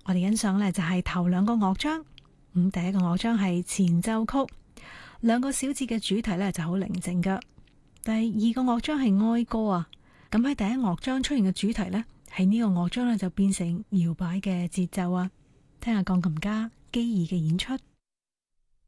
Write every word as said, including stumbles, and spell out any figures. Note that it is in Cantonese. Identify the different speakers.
Speaker 1: 我哋欣賞呢就係頭兩個樂章。咁第一個樂章係前奏曲，兩個小節嘅主題呢就好寧靜噶。第二個樂章係哀歌啊。咁喺第一樂章出現嘅主題呢，喺呢個樂章呢就變成搖擺嘅節奏啊。聽下鋼琴家基爾嘅演出。